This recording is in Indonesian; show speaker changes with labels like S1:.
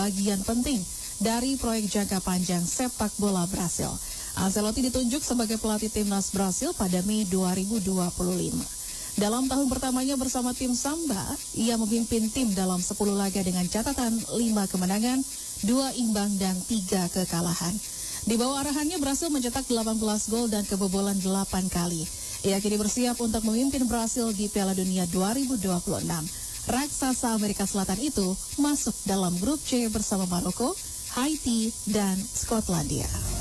S1: bagian penting dari proyek jangka panjang sepak bola Brasil. Ancelotti ditunjuk sebagai pelatih timnas Brasil pada Mei 2025. Dalam tahun pertamanya bersama tim Samba, ia memimpin tim dalam 10 laga dengan catatan 5 kemenangan, 2 imbang dan 3 kekalahan. Di bawah arahannya Brasil mencetak 18 gol dan kebobolan 8 kali. Ia kini bersiap untuk memimpin Brasil di Piala Dunia 2026. Raksasa Amerika Selatan itu masuk dalam grup C bersama Maroko, Haiti, dan Skotlandia.